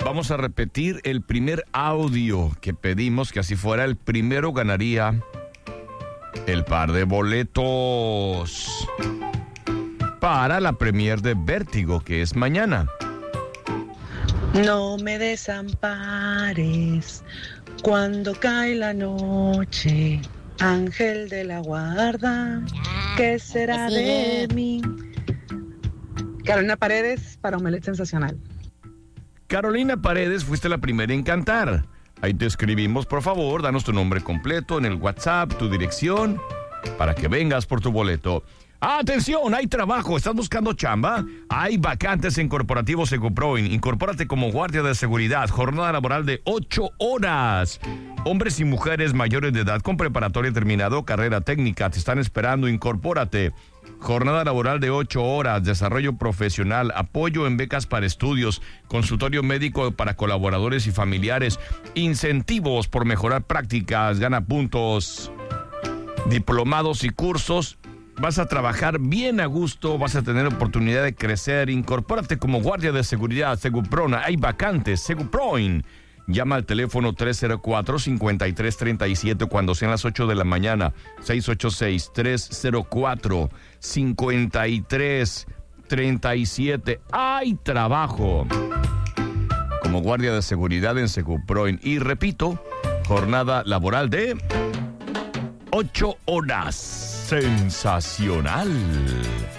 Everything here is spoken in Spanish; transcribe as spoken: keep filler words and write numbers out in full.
Vamos a repetir el primer audio que pedimos, que así fuera. El primero ganaría el par de boletos para la premier de Vértigo, que es mañana. No me desampares cuando cae la noche, ángel de la guarda, ¿qué será de mí? Carolina Paredes para Omelette Sensacional. Carolina Paredes, fuiste la primera en cantar. Ahí te escribimos, por favor, danos tu nombre completo en el WhatsApp, tu dirección, para que vengas por tu boleto. ¡Atención! Hay trabajo. ¿Estás buscando chamba? Hay vacantes en Corporativo Seguproin. Incorpórate como guardia de seguridad. Jornada laboral de ocho horas. Hombres y mujeres mayores de edad con preparatoria terminado, carrera técnica. Te están esperando. Incorpórate. Jornada laboral de ocho horas, desarrollo profesional, apoyo en becas para estudios, consultorio médico para colaboradores y familiares, incentivos por mejorar prácticas, gana puntos, diplomados y cursos. Vas a trabajar bien a gusto, vas a tener oportunidad de crecer. Incorpórate como guardia de seguridad. Seguprona, hay vacantes. Seguproin. Llama al teléfono tres cero cuatro, cinco tres tres siete cuando sean las ocho de la mañana. seis ocho seis, tres cero cuatro, cinco tres tres siete. ¡Hay trabajo! Como guardia de seguridad en Seguproin. Y repito, jornada laboral de ocho horas. ¡Sensacional!